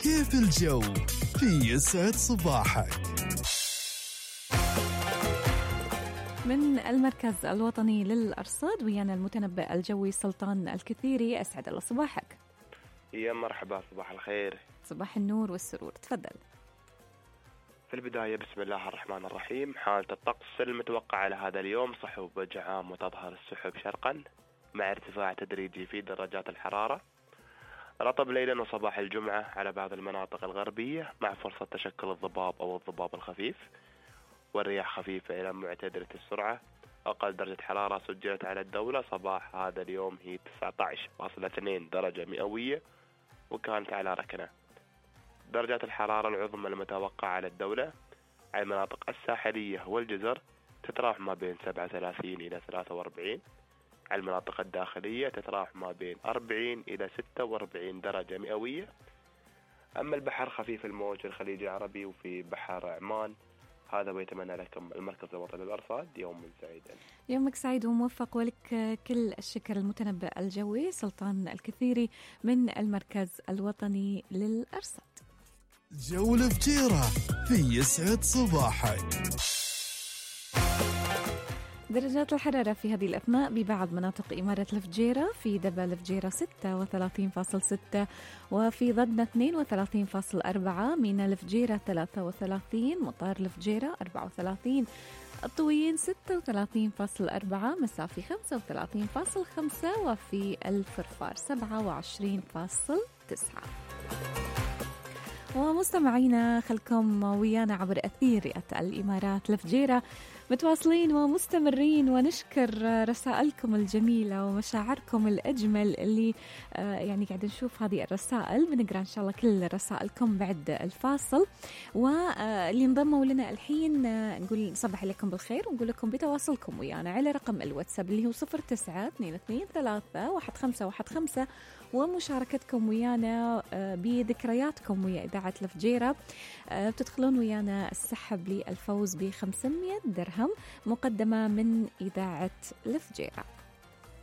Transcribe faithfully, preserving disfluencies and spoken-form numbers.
كيف الجو في يسعد صباحك. من المركز الوطني للأرصاد ويانا المتنبئ الجوي سلطان الكثيري. أسعد الله صباحك. يا مرحبا، صباح الخير. صباح النور والسرور، تفضل. في البداية بسم الله الرحمن الرحيم. حالة الطقس المتوقعة على هذا اليوم صحو وجه عام وتظهر السحب شرقا مع ارتفاع تدريجي في درجات الحرارة. رطب ليلا وصباح الجمعة على بعض المناطق الغربية مع فرصة تشكل الضباب أو الضباب الخفيف، والرياح خفيفة إلى معتدلة السرعة. أقل درجة حرارة سجلت على الدولة صباح هذا اليوم هي تسعة عشر فاصلة اثنين درجة مئوية وكانت على ركنة. درجات الحرارة العظمى المتوقعة على الدولة على المناطق الساحلية والجزر تتراوح ما بين سبعة وثلاثين إلى ثلاثة وأربعين، على المناطق الداخلية تتراوح ما بين أربعين إلى ستة وأربعين درجة مئوية. أما البحر خفيف الموج في الخليج العربي وفي بحر عمان. هذا ويتمنى لكم المركز الوطني للأرصاد يوم سعيد. يومك سعيد وموفق ولك كل الشكر المتنبئ الجوي سلطان الكثيري من المركز الوطني للأرصاد. جولة فجيرة في يسعد صباحك. درجات الحرارة في هذه الأثناء ببعض مناطق إمارة الفجيرة: في دبا الفجيرة ستة وثلاثين فاصلة ستة، وفي ضدنا اثنين وثلاثين فاصلة أربعة، مينا الفجيرة ثلاثة وثلاثين، مطار الفجيرة أربعة وثلاثين، الطويين ستة وثلاثين فاصلة أربعة، مسافي خمسة وثلاثين فاصلة خمسة، وفي الفرفار سبعة وعشرين فاصلة تسعة. ومستمعينا خلكم ويانا عبر أثير الإمارات الفجيرة متواصلين ومستمرين، ونشكر رسائلكم الجميلة ومشاعركم الأجمل اللي آه يعني قاعد نشوف هذه الرسائل. بنقرأ إن شاء الله كل رسائلكم بعد الفاصل. واللي انضموا لنا الحين آه نقول صباح لكم بالخير ونقول لكم بتواصلكم ويانا على رقم الواتساب اللي هو صفر تسعة اثنين اثنين ثلاثة واحد خمسة واحد خمسة، ومشاركتكم ويانا آه بذكرياتكم ويا إذاعة الفجيرة. آه بتدخلون ويانا السحب للفوز بخمسمية درهم مقدمة من إذاعة الفجيرة.